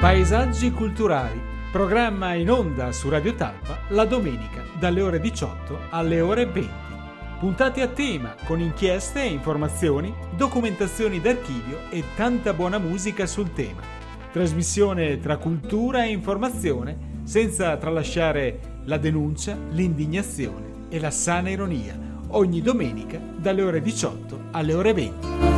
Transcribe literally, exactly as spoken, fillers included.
Paesaggi culturali, programma in onda su Radio Talpa la domenica dalle ore diciotto alle ore venti. Puntate a tema con inchieste e informazioni, documentazioni d'archivio e tanta buona musica sul tema. Trasmissione tra cultura e informazione, senza tralasciare la denuncia, l'indignazione e la sana ironia. Ogni domenica dalle ore diciotto alle ore venti.